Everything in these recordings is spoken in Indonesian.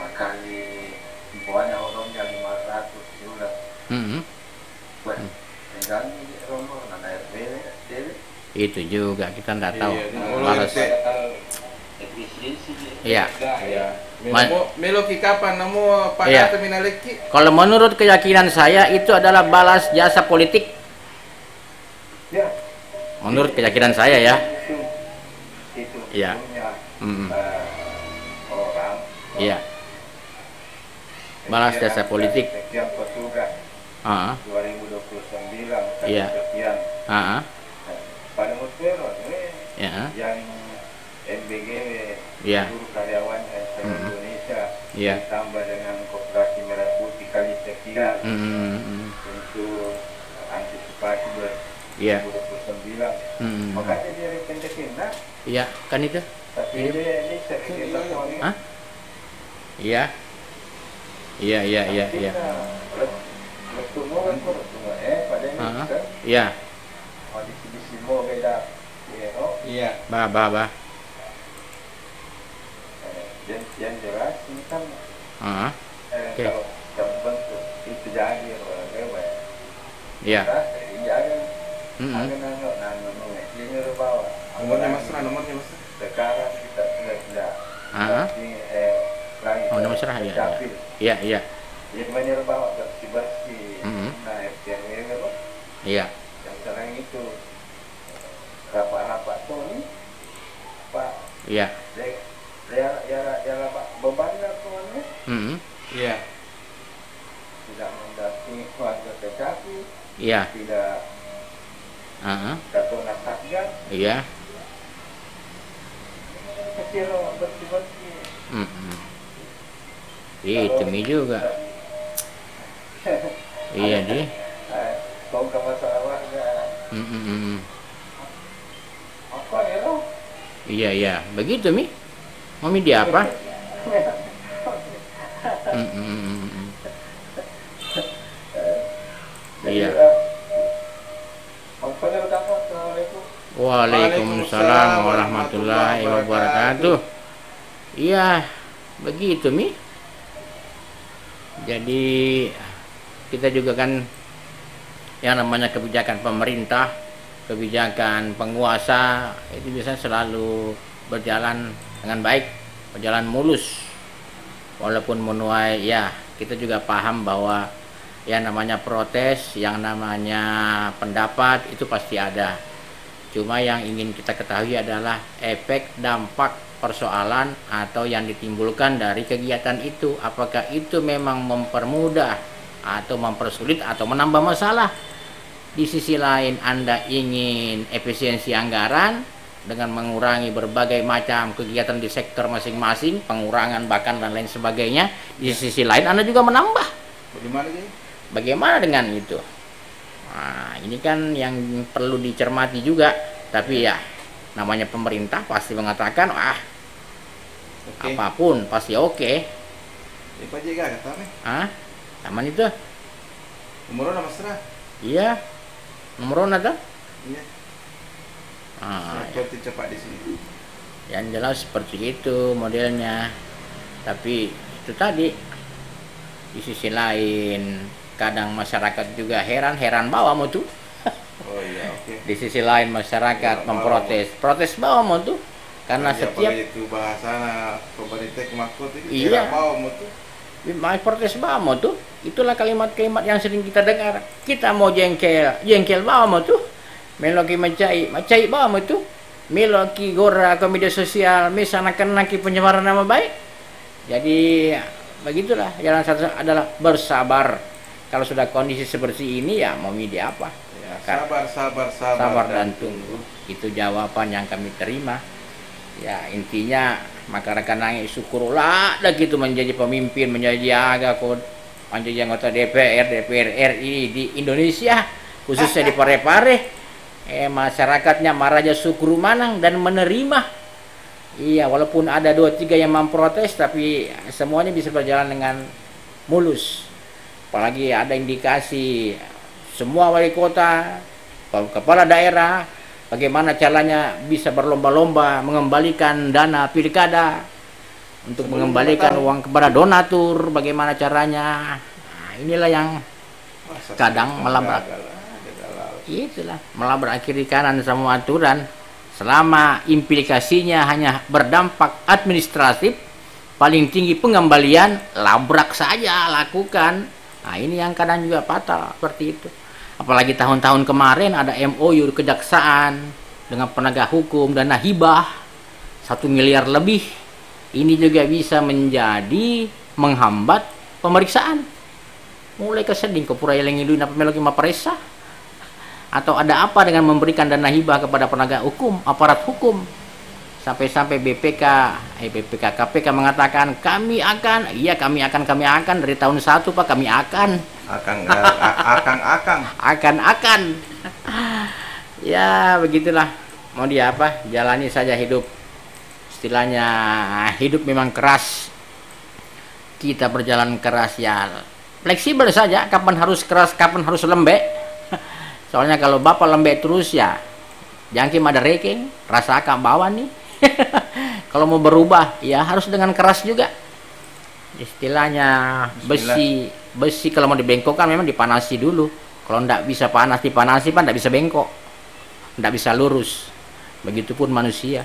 kali banyak orangnya 500 juga. Buat tinggal di Romo, nana RW, Itu juga kita nggak tahu. Iya, Balas. efisiensi. Iya. Melo ki kapan namo Iya. pada minaleki. Kalau menurut keyakinan saya itu adalah balas jasa politik. Ya. Menurut keyakinan saya ya. Itu Iya. punya orang. Iya. Balas jasa politik. Sekian petugas Ah, 2029 Iya. sekian. ah, Pada Musbero ini ya, yang MBG Iya. seluruh karyawannya Indonesia Iya. ditambah dengan Koperasi Merah Putih kali sekian untuk antisipasi Iya. 2029. Makanya dia repentekin, nah, Iya, kan itu? tapi Iya. dia ini sekitar tahun ini. Hah? Iya. Iya. Bertemu kan kok bertemu pada ini Ah, kan Iya. mau di sini beda ya no Iya. Bah. yang jelas ini kan Ah, Oke. kalau terbentuk itu jadi orang lewat Iya. jangan Mm-mm. dia nyuruh bawa Nomornya nomornya Mas. sekarang kita sudah tidak Ah, lagi Oh, nomor serah ya. capil Iya. dia menyuruh bawa bersih nah FTW itu Iya. yang sekarang itu rapat tuh nih Pak Iya. ya Pak bebannya tuannya Mm-mm. Iya. tidak mendampingi keluarga TKP Iya. tidak Ah, datang satgas Iya. kecil bersih Mm-mm. Itu mi juga. Iya di. kau ke masalah warga Mm-mm. apa ya lo Iya. Begitu mi. Mami dia apa? Mm-mm. Iya. Assalamualaikum. Waalaikumsalam warahmatullahi wabarakatuh. Iya, begitu mi. Jadi kita juga kan yang namanya kebijakan pemerintah, kebijakan penguasa itu biasanya selalu berjalan dengan baik, berjalan mulus. Walaupun menuai ya, kita juga paham bahwa yang namanya protes, yang namanya pendapat itu pasti ada. Cuma yang ingin kita ketahui adalah efek dampak persoalan atau yang ditimbulkan dari kegiatan itu. Apakah itu memang mempermudah atau mempersulit atau menambah masalah. Di sisi lain Anda ingin efisiensi anggaran dengan mengurangi berbagai macam kegiatan di sektor masing-masing, pengurangan bahkan dan lain sebagainya. Di sisi lain Anda juga menambah. Bagaimana sih? Bagaimana dengan itu? Nah, ini kan yang perlu dicermati juga. Tapi ya, namanya pemerintah pasti mengatakan, Oke. apapun pasti oke. Apa aja gak kata nih? Aman itu? Umurnya Mas Ra. Iya. Nomornya tuh? Iya. Ah, Seperti cepat di sini. yang jelas seperti itu modelnya. Tapi itu tadi di sisi lain kadang masyarakat juga heran bawa mau tuh. Oh iya, oke. Di sisi lain masyarakat Ya, protes bawa mau tuh. Karena Kerja setiap pakai itu bahasa pemerintah kemakut itu Iya. tidak mau tuh. protes bawa mau tuh. Itulah kalimat-kalimat yang sering kita dengar. Kita mau jengkel bawa mau tuh. Meloki macai bawa mau tuh. Meloki gora ke media sosial, misalkan penyebaran nama baik. Jadi begitulah, jalan satu adalah bersabar. Kalau sudah kondisi seperti ini ya mau media apa? Ya, sabar Dan tunggu. Itu jawaban yang kami terima. Ya intinya masyarakat nangis syukurlah dah gitu menjadi pemimpin, menjadi menjadi anggota DPR RI di Indonesia, khususnya di Parepare. Masyarakatnya maraja syukur manang dan menerima. Iya, walaupun ada 2-3 yang memprotes, tapi semuanya bisa berjalan dengan mulus. Apalagi ada indikasi semua wali kota, kepala daerah, bagaimana caranya bisa berlomba-lomba mengembalikan dana pilkada. untuk Sebelum mengembalikan 5 tahun. uang kepada donatur, bagaimana caranya. Nah, inilah yang Masa kadang sih, malah gagal, gagal. itulah malah berakhir di kanan semua aturan. Selama implikasinya hanya berdampak administratif, paling tinggi pengembalian, labrak saja lakukan. Nah, ini yang kadang juga fatal seperti itu. Apalagi tahun-tahun kemarin ada MOU kejaksaan dengan penegak hukum, dana hibah 1 miliar lebih. Ini juga bisa menjadi menghambat pemeriksaan. Mulai keseding ke pura yang ngiluin apa melogi maparesa. Atau ada apa dengan memberikan dana hibah kepada penegak hukum, aparat hukum. Sampai-sampai KPK mengatakan kami akan dari tahun 1 Pak kami akan. Ya begitulah, mau dia apa, jalani saja hidup. Istilahnya hidup memang keras, kita berjalan keras ya, fleksibel saja, kapan harus keras kapan harus lembek. Soalnya kalau bapak lembek terus ya jangkim ada reking, rasakan bawah nih. Kalau mau berubah ya harus dengan keras juga. Istilahnya besi kalau mau dibengkokkan memang dipanasi dulu. Kalau ndak bisa panas dipanasi pak ndak bisa bengkok, ndak bisa lurus. Begitupun manusia.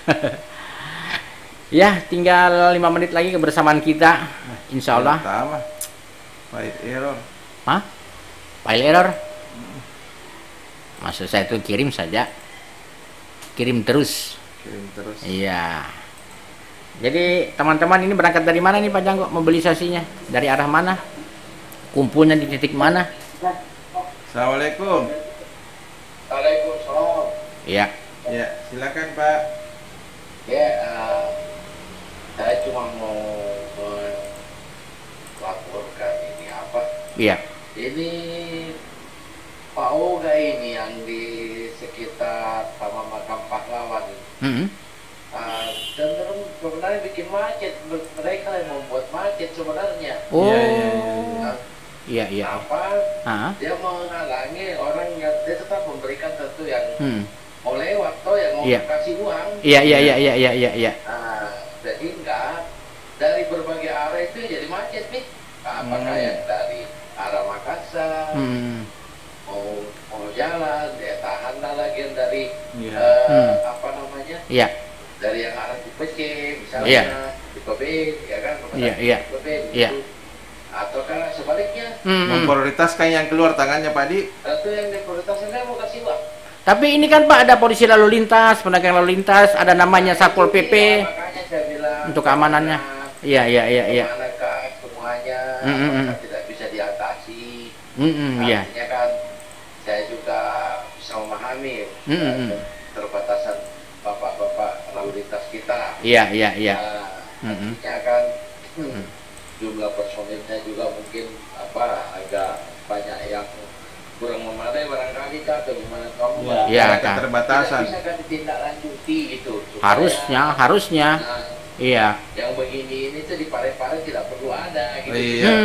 Ya tinggal 5 menit lagi kebersamaan kita, insya Allah. File error. Hah? File error? Maksud saya itu kirim saja, kirim terus. Iya. Jadi teman-teman ini berangkat dari mana nih Pak Janggo? Mobilisasinya dari arah mana? Kumpulnya di titik mana? Assalamualaikum. Waalaikumsalam. Iya. Ya, silakan Pak. Ya, saya cuma mau melaporkan ini apa? Iya. Ini Pak Oga ini yang di sekitar Taman Makam Pahlawan. Cenderung sebenarnya bikin macet, mereka yang membuat macet sebenarnya. Oh. Iya. Iya. Apa? Dia menghalangi orang yang dia tetap memberikan tentu yang mau lewat atau yang mau kasih uang. Iya. Jadi enggak dari berbagai arah itu jadi macet nih. Apakah yang dari arah Makassar mau jalan, dia tahan lagi yang dari apa namanya? Iya. Dari yang arah Cipece misalnya, Cipebe, ya kan? Iya. Ataukah sebaliknya? Memprioritaskan yang keluar tangannya Pak Di. Tentu yang diprioritaskan mau kasih uang. Tapi ini kan Pak ada polisi lalu lintas, pedagang lalu lintas, ada namanya Satpol PP Makanya saya bilang untuk keamanannya. Iya. Manakah semuanya tidak bisa diatasi. Artinya kan saya juga bisa memahami keterbatasan bapak-bapak lalu lintas kita. Iya. Artinya kan jumlah personilnya juga mungkin agak banyak yang kurang memadai barangkali atau gimana kamu keterbatasan. Bisa kan ditindaklanjuti gitu. Harusnya. Iya. Yang begini ini tuh di Parepare tidak perlu ada gitu.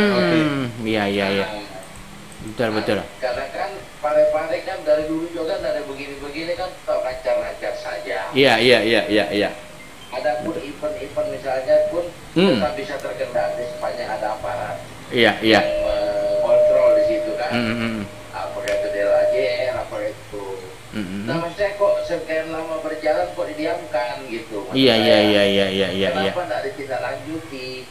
Iya. Betul. Karena kan Parepare kan dari dulu juga dari begini-begini kan tetap lancar-lancar saja. Iya. Adapun event-event misalnya pun tetap bisa terkendali sepanjang ada aparat. Iya. Yang mengontrol di situ kan. Apakah itu DLAJR, apakah itu. Nah maksudnya kok sekian lama berjalan kok didiamkan gitu. Iya. Kenapa tidak ditindaklanjuti?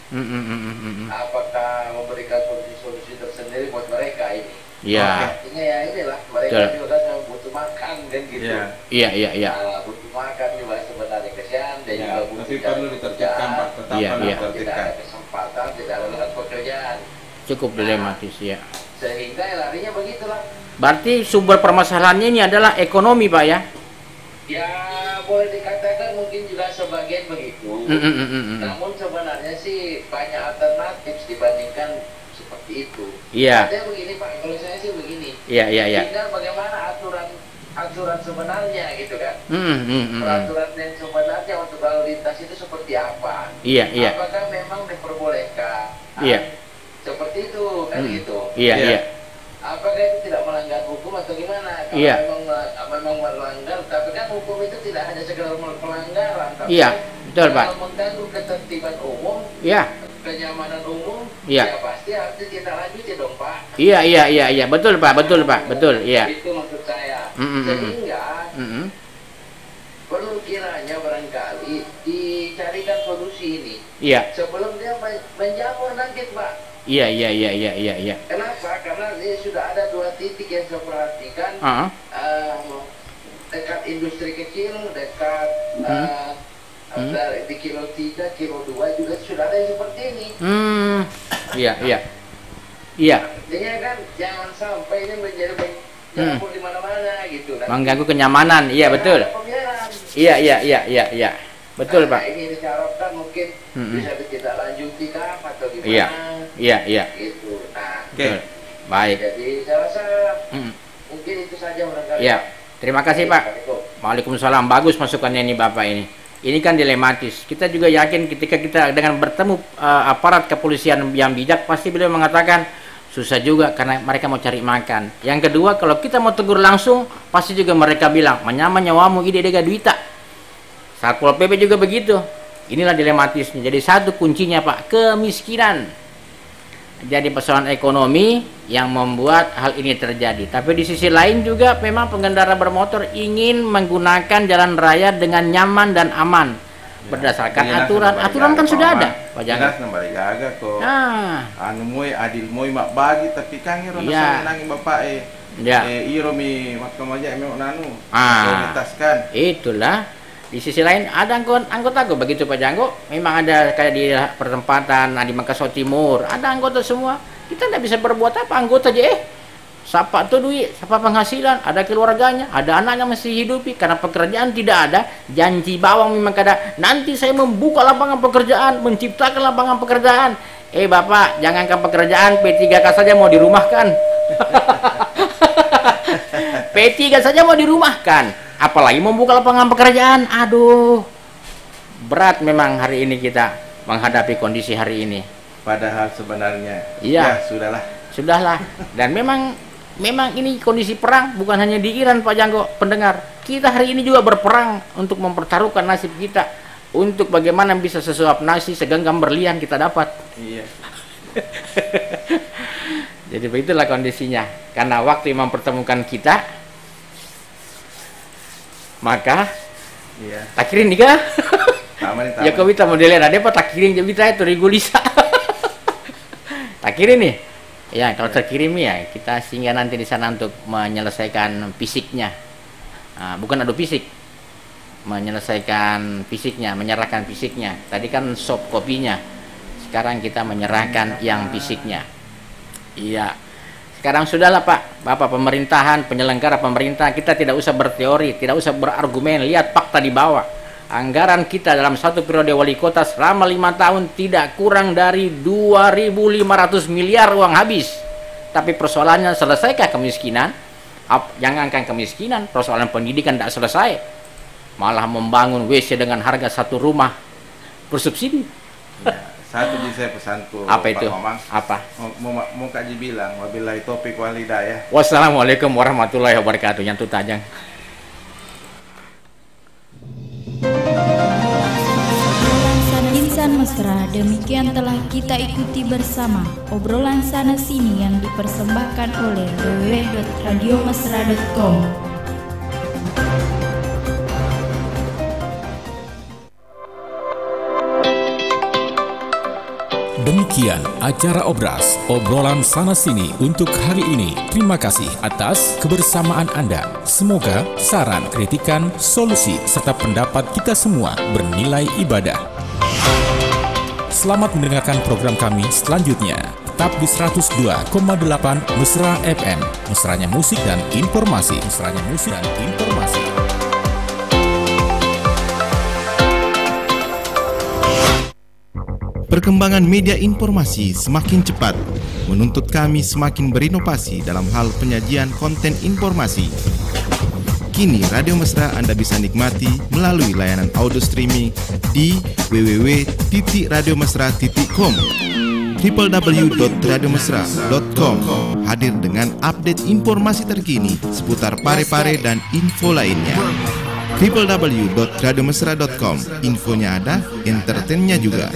Apakah memberikan solusi-solusi tersendiri buat mereka ini? Iya. Artinya ya inilah mereka juga kan butuh makan kan gitu. Iya. Butuh makan juga sebenarnya kesian dan juga butuh. Tapi perlu ditertibkan Pak, tetap perlu Tidak ditertibkan. ada kesempatan, tidak ada lahan pekerjaan. Cukup dilematis ya. Sehingga ya larinya begitulah. Berarti sumber permasalahannya ini adalah ekonomi Pak ya? Ya boleh dikatakan mungkin juga sebagian begitu. Namun sebenarnya sih banyak alternatif dibandingkan seperti itu. Iya. Ada begini Pak, kalau saya sih begini. Iya. Tinggal bagaimana aturan sebenarnya gitu kan. Peraturan yang sebenarnya untuk lalu lintas itu seperti apa? Iya. Apakah memang diperbolehkan? Iya. Seperti itu kan gitu. Iya. Apakah itu tidak melanggar hukum atau gimana? Kalau memang melanggar, tapi kan hukum itu tidak hanya sekedar pelanggaran, tapi Betul, Pak. Kalau mengganggu ketertiban umum, Iya. kenyamanan umum, Iya. ya pasti harus kita lanjutin dong, Pak. Iya, betul, Pak, betul, iya. Itu maksud saya. Mm-mm. Sehingga Mm-mm. perlu kiranya barangkali dicarikan solusi ini. Iya. Sebelum dia menjamur nanti, Pak. Iya. Kenapa? Karena ini sudah ada 2 titik yang saya perhatikan. Dekat industri kecil, dekat di kilo 3, kilo 2 juga sudah ada yang seperti ini. Iya. Artinya kan jangan sampai ini menjadi jamur di mana-mana gitu. Mengganggu kenyamanan, iya betul. Iya. Betul, Pak. Ini diharapkan mungkin bisa kita lanjuti kah atau gimana? Iya. Gitu. Nah, Oke. Baik. jadi saya rasa mungkin itu saja barangkali. Iya. Terima kasih, Pak. Waalaikumsalam. Bagus masukannya ini Bapak ini. Ini kan dilematis. Kita juga yakin ketika kita dengan bertemu aparat kepolisian yang bijak, pasti beliau mengatakan susah juga karena mereka mau cari makan. Yang kedua, kalau kita mau tegur langsung, pasti juga mereka bilang menyama nyawamu ide dega duita. Satpol PP juga begitu. Inilah dilematisnya. Jadi satu kuncinya, Pak, kemiskinan. Jadi persoalan ekonomi yang membuat hal ini terjadi. Tapi di sisi lain juga memang pengendara bermotor ingin menggunakan jalan raya dengan nyaman dan aman. Berdasarkan aturan kan sudah ada. Jelas nambah gaga kok. Anu moy adil moy mak bagi tapi kangiro nangi bapak iro mi makam aja memang nanu. Prioritaskan. Itulah. Di sisi lain ada anggota begitu Pak Janggo, memang ada kayak di perempatan di Makassar Timur, ada anggota semua. Kita tidak bisa berbuat apa, anggota aja siapa tuh duit, siapa penghasilan, ada keluarganya, ada anaknya masih hidupi karena pekerjaan tidak ada, janji bawang memang kada. Nanti saya membuka lapangan pekerjaan, menciptakan lapangan pekerjaan. Bapak, jangankan pekerjaan, P3K saja mau dirumahkan. P3 saja mau dirumahkan. Apalagi membuka lapangan pekerjaan. Aduh, berat memang hari ini kita menghadapi kondisi hari ini. Padahal sebenarnya ya sudahlah. Dan memang ini kondisi perang, bukan hanya di Iran Pak Janggo pendengar. Kita hari ini juga berperang untuk mempertaruhkan nasib kita, untuk bagaimana bisa sesuap nasi segenggam berlian kita dapat. Iya. Jadi begitulah kondisinya. Karena waktu yang mempertemukan kita, maka takirin nih kah? Ya kau kita modelnya ada apa takirin jadi kita itu regulisa. Takirin nih. Ya kalau terkirim ya kita singgah nanti di sana untuk menyelesaikan fisiknya. Bukan adu fisik. Menyelesaikan fisiknya, menyerahkan fisiknya. Tadi kan soft kopinya. Sekarang kita menyerahkan yang fisiknya. Iya. Sekarang sudahlah Pak, Bapak pemerintahan, penyelenggara pemerintah, kita tidak usah berteori, tidak usah berargumen, lihat fakta di bawah. Anggaran kita dalam satu periode wali kota selama 5 tahun tidak kurang dari 2.500 miliar uang habis. Tapi persoalannya selesaikah kemiskinan? Jangankan kemiskinan, persoalan pendidikan tidak selesai. Malah membangun WC dengan harga satu rumah bersubsidi. Satu di saya pesanku. Apa itu? Pak Mamang. Apa? Mau kaji bilang, wabillahi taufiq wal hidayah. Wassalamualaikum warahmatullahi wabarakatuh. Nyantut tajang. Insan Mesra, demikian telah kita ikuti bersama obrolan sana sini yang dipersembahkan oleh www.radiomesra.com. Demikian acara Obras, obrolan sana sini untuk hari ini. Terima kasih atas kebersamaan Anda. Semoga saran, kritikan, solusi, serta pendapat kita semua bernilai ibadah. Selamat mendengarkan program kami selanjutnya. Tetap di 102,8 Mesra FM. Mesranya musik dan informasi. Mesranya musik dan informasi. Perkembangan media informasi semakin cepat, menuntut kami semakin berinovasi dalam hal penyajian konten informasi. Kini Radio Mesra Anda bisa nikmati melalui layanan audio streaming di www.radiomesra.com, www.radiomesra.com, hadir dengan update informasi terkini seputar Parepare dan info lainnya. www.radiomesra.com. Infonya ada, entertainnya juga.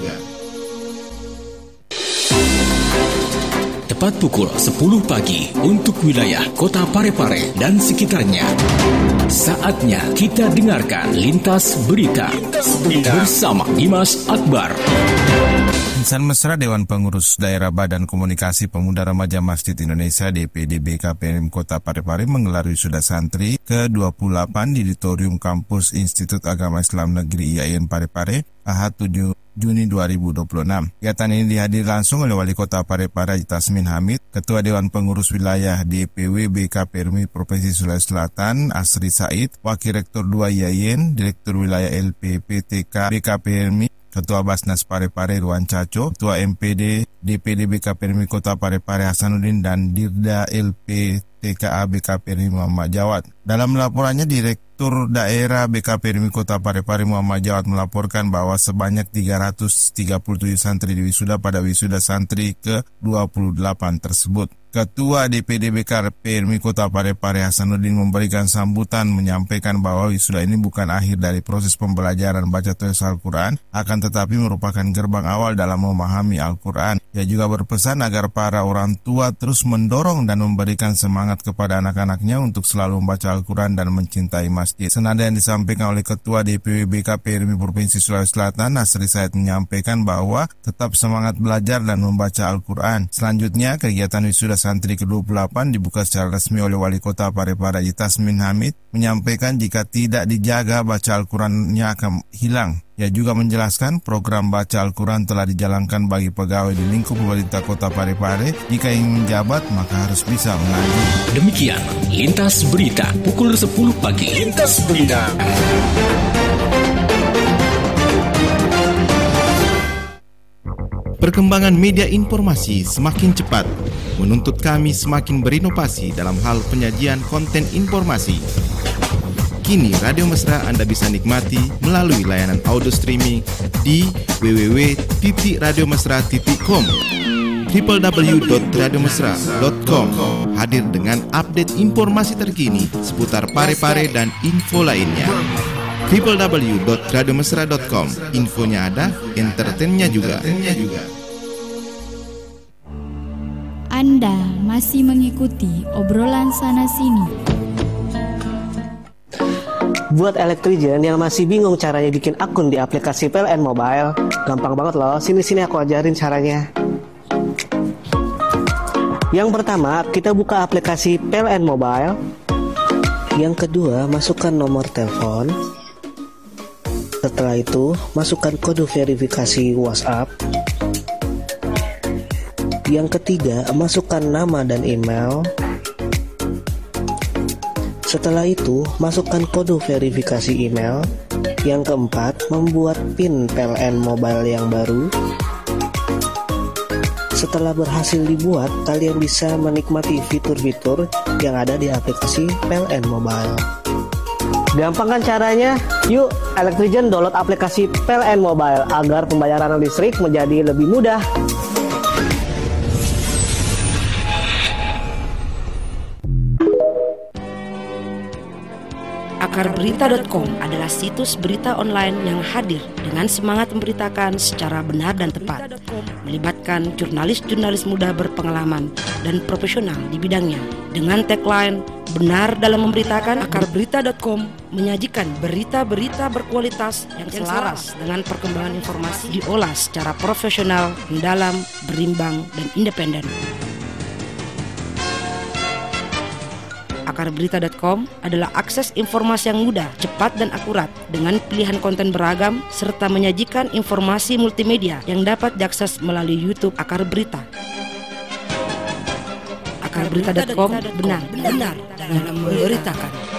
Tepat pukul 10 pagi untuk wilayah Kota Parepare dan sekitarnya. Saatnya kita dengarkan Lintas Berita bersama Dimas Akbar. Insan Mesra Dewan Pengurus Daerah Badan Komunikasi Pemuda Remaja Masjid Indonesia DPD BKPM Kota Parepare menggelar wisuda santri ke-28 di Auditorium Kampus Institut Agama Islam Negeri IAIN Parepare Ahad 7 Juni 2026. Kegiatan ini dihadiri langsung oleh Wali Kota Parepare Haji Tasmin Hamid, Ketua Dewan Pengurus Wilayah DPW BKPMI Provinsi Sulawesi Selatan Asri Said, Wakil Rektor 2 IAIN, Direktur Wilayah LPPTK BKPMI, Ketua Basnas Parepare Ruan Caco, Ketua MPD DPD BKPMI Kota Parepare Hasanuddin, dan Dirda LPTKA BKPMI Muhammad Jawad. Dalam laporannya, Direktur Daerah BKPMI Kota Parepare Muhammad Jawad melaporkan bahwa sebanyak 337 santri diwisuda pada wisuda santri ke-28 tersebut. Ketua DPD BKPMI Kota Parepare Hasanuddin memberikan sambutan menyampaikan bahwa wisuda ini bukan akhir dari proses pembelajaran baca tulis Al-Quran, akan tetapi merupakan gerbang awal dalam memahami Al-Quran. Ia juga berpesan agar para orang tua terus mendorong dan memberikan semangat kepada anak-anaknya untuk selalu membaca Al-Quran dan mencintai masjid. Senada yang disampaikan oleh Ketua DPW BKPMI Provinsi Sulawesi Selatan Asri Said menyampaikan bahwa tetap semangat belajar dan membaca Al-Quran. Selanjutnya, kegiatan wisuda santri ke-28 dibuka secara resmi oleh Wali Kota Parepare Haji Tasmin Hamid, menyampaikan jika tidak dijaga baca Al-Qurannya akan hilang. Ia juga menjelaskan program baca Al-Quran telah dijalankan bagi pegawai di lingkup pemerintah Kota Parepare. Jika ingin menjabat, maka harus bisa mengaji. Demikian Lintas Berita pukul 10 pagi. Lintas Berita. Perkembangan media informasi semakin cepat, menuntut kami semakin berinovasi dalam hal penyajian konten informasi. Kini Radio Mesra Anda bisa nikmati melalui layanan audio streaming di www.radiomesra.com. www.radiomesra.com hadir dengan update informasi terkini seputar Parepare dan info lainnya. www.radiomesra.com. Infonya ada, entertainnya juga. Anda masih mengikuti obrolan sana-sini. Buat elektrigen yang masih bingung caranya bikin akun di aplikasi PLN Mobile, gampang banget loh. Sini aku ajarin caranya. Yang pertama, kita buka aplikasi PLN Mobile. Yang kedua, masukkan nomor telepon. Setelah itu, masukkan kode verifikasi WhatsApp. Yang ketiga, masukkan nama dan email. Setelah itu, masukkan kode verifikasi email. Yang keempat, membuat PIN PLN Mobile yang baru. Setelah berhasil dibuat, kalian bisa menikmati fitur-fitur yang ada di aplikasi PLN Mobile. Gampang kan caranya? Yuk, elektrigen download aplikasi PLN Mobile agar pembayaran listrik menjadi lebih mudah. Akarberita.com adalah situs berita online yang hadir dengan semangat memberitakan secara benar dan tepat, melibatkan jurnalis-jurnalis muda berpengalaman dan profesional di bidangnya. Dengan tagline benar dalam memberitakan, Akarberita.com menyajikan berita-berita berkualitas yang selaras dengan perkembangan informasi, diolah secara profesional, mendalam, berimbang, dan independen. Akarberita.com adalah akses informasi yang mudah, cepat, dan akurat dengan pilihan konten beragam serta menyajikan informasi multimedia yang dapat diakses melalui YouTube Akar Berita. Akarberita.com benar dalam memberitakan.